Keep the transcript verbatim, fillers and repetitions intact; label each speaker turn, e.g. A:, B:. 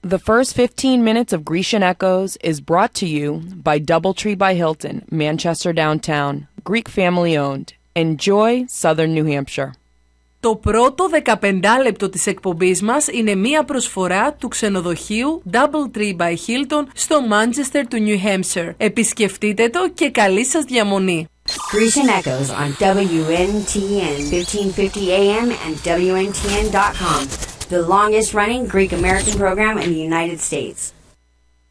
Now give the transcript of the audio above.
A: The first fifteen minutes of Grecian Echoes is brought to you by Doubletree by Hilton, Manchester Downtown, Greek family owned. Enjoy Southern New Hampshire.
B: Το πρώτο δεκαπεντάλεπτο της εκπομπής μας είναι μία προσφορά του ξενοδοχείου Doubletree by Hilton στο Manchester του New Hampshire. Επισκεφτείτε το και καλή σας διαμονή.
C: Grecian Echoes on W N T N fifteen fifty A M and W N T N dot com, the longest running Greek American program in the United States.